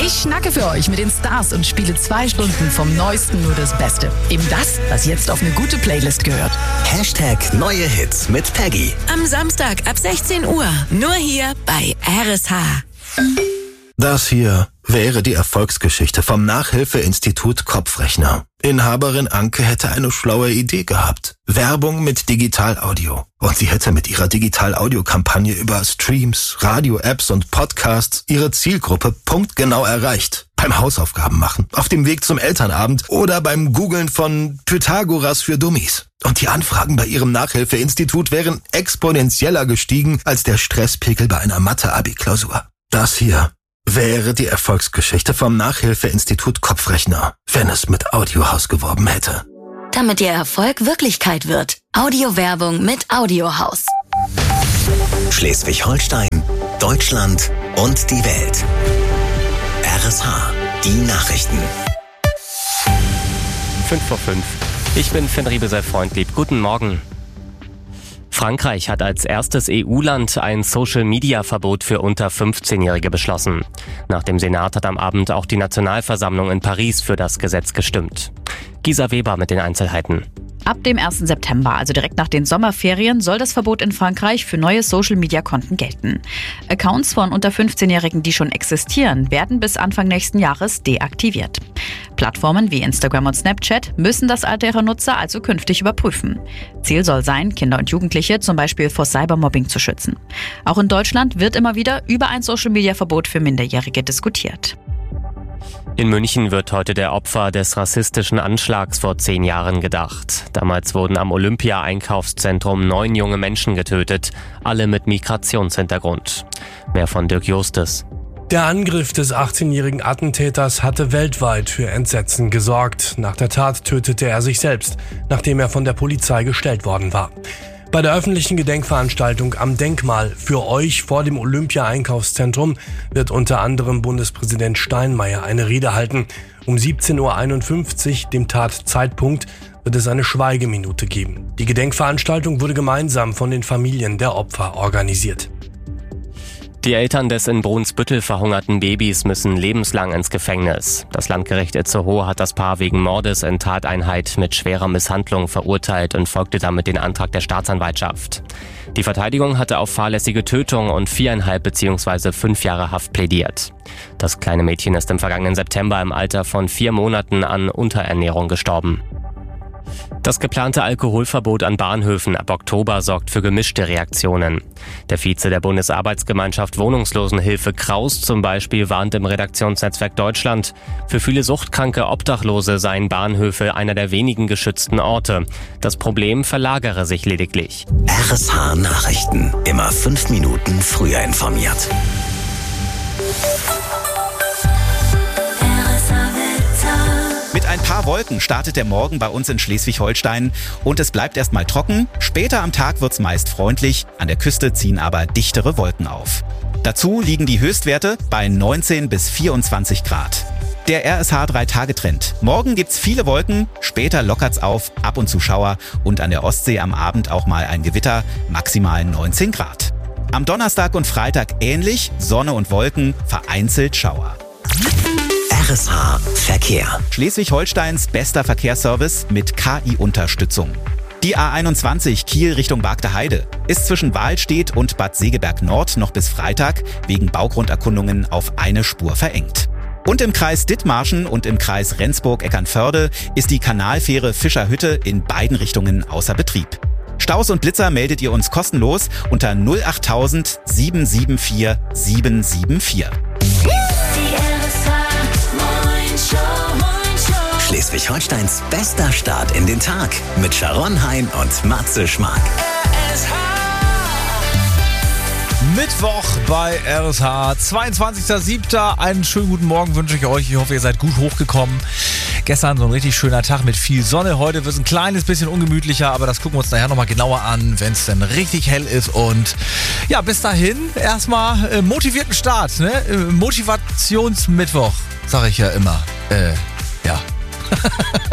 Ich schnacke für euch mit den Stars und spiele 2 Stunden vom Neuesten nur das Beste. Eben das, was jetzt auf eine gute Playlist gehört. #Neue Hits mit Peggy. Am Samstag ab 16 Uhr. Nur hier bei RSH. Das hier wäre die Erfolgsgeschichte vom Nachhilfeinstitut Kopfrechner. Inhaberin Anke hätte eine schlaue Idee gehabt. Werbung mit Digital-Audio. Und sie hätte mit ihrer Digital-Audio-Kampagne über Streams, Radio-Apps und Podcasts ihre Zielgruppe punktgenau erreicht. Beim Hausaufgaben machen, auf dem Weg zum Elternabend oder beim Googlen von Pythagoras für Dummies. Und die Anfragen bei ihrem Nachhilfeinstitut wären exponentieller gestiegen als der Stresspegel bei einer Mathe-Abi-Klausur. Das hier wäre die Erfolgsgeschichte vom Nachhilfeinstitut Kopfrechner, wenn es mit Audiohaus geworben hätte. Damit Ihr Erfolg Wirklichkeit wird. Audiowerbung mit Audiohaus. Schleswig-Holstein, Deutschland und die Welt. RSH, die Nachrichten. 5:05. Ich bin Finn Riebesell-Freundlieb. Guten Morgen. Frankreich hat als erstes EU-Land ein Social-Media-Verbot für unter 15-Jährige beschlossen. Nach dem Senat hat am Abend auch die Nationalversammlung in Paris für das Gesetz gestimmt. Gisa Weber mit den Einzelheiten. Ab dem 1. September, also direkt nach den Sommerferien, soll das Verbot in Frankreich für neue Social-Media-Konten gelten. Accounts von unter 15-Jährigen, die schon existieren, werden bis Anfang nächsten Jahres deaktiviert. Plattformen wie Instagram und Snapchat müssen das Alter ihrer Nutzer also künftig überprüfen. Ziel soll sein, Kinder und Jugendliche zum Beispiel vor Cybermobbing zu schützen. Auch in Deutschland wird immer wieder über ein Social-Media-Verbot für Minderjährige diskutiert. In München wird heute der Opfer des rassistischen Anschlags vor 10 Jahren gedacht. Damals wurden am Olympia-Einkaufszentrum 9 junge Menschen getötet, alle mit Migrationshintergrund. Mehr von Dirk Justus. Der Angriff des 18-jährigen Attentäters hatte weltweit für Entsetzen gesorgt. Nach der Tat tötete er sich selbst, nachdem er von der Polizei gestellt worden war. Bei der öffentlichen Gedenkveranstaltung am Denkmal für euch vor dem Olympia-Einkaufszentrum wird unter anderem Bundespräsident Steinmeier eine Rede halten. Um 17:51 Uhr, dem Tatzeitpunkt, wird es eine Schweigeminute geben. Die Gedenkveranstaltung wurde gemeinsam von den Familien der Opfer organisiert. Die Eltern des in Brunsbüttel verhungerten Babys müssen lebenslang ins Gefängnis. Das Landgericht Itzehoe hat das Paar wegen Mordes in Tateinheit mit schwerer Misshandlung verurteilt und folgte damit den Antrag der Staatsanwaltschaft. Die Verteidigung hatte auf fahrlässige Tötung und 4,5 bzw. 5 Jahre Haft plädiert. Das kleine Mädchen ist im vergangenen September im Alter von 4 Monaten an Unterernährung gestorben. Das geplante Alkoholverbot an Bahnhöfen ab Oktober sorgt für gemischte Reaktionen. Der Vize der Bundesarbeitsgemeinschaft Wohnungslosenhilfe Kraus zum Beispiel warnt im Redaktionsnetzwerk Deutschland, für viele suchtkranke Obdachlose seien Bahnhöfe einer der wenigen geschützten Orte. Das Problem verlagere sich lediglich. RSH Nachrichten. Immer 5 Minuten früher informiert. Mit ein paar Wolken startet der Morgen bei uns in Schleswig-Holstein und es bleibt erstmal trocken. Später am Tag wird's meist freundlich, an der Küste ziehen aber dichtere Wolken auf. Dazu liegen die Höchstwerte bei 19 bis 24 Grad. Der RSH 3-Tage-Trend. Morgen gibt's viele Wolken, später lockert's auf, ab und zu Schauer und an der Ostsee am Abend auch mal ein Gewitter, maximal 19 Grad. Am Donnerstag und Freitag ähnlich, Sonne und Wolken, vereinzelt Schauer. RSH Verkehr. Schleswig-Holsteins bester Verkehrsservice mit KI-Unterstützung. Die A21 Kiel Richtung Bargteheide ist zwischen Wahlstedt und Bad Segeberg Nord noch bis Freitag wegen Baugrunderkundungen auf eine Spur verengt. Und im Kreis Dithmarschen und im Kreis Rendsburg-Eckernförde ist die Kanalfähre Fischerhütte in beiden Richtungen außer Betrieb. Staus und Blitzer meldet ihr uns kostenlos unter 08000 774 774. Schleswig-Holsteins bester Start in den Tag mit Sharon Hein und Matze Schmark. Mittwoch bei RSH, 22.07. Einen schönen guten Morgen wünsche ich euch. Ich hoffe, ihr seid gut hochgekommen. Gestern so ein richtig schöner Tag mit viel Sonne. Heute wird es ein kleines bisschen ungemütlicher, aber das gucken wir uns nachher nochmal genauer an, wenn es dann richtig hell ist. Und ja, bis dahin erstmal motivierten Start, ne? Motivationsmittwoch, sage ich ja immer. Ja.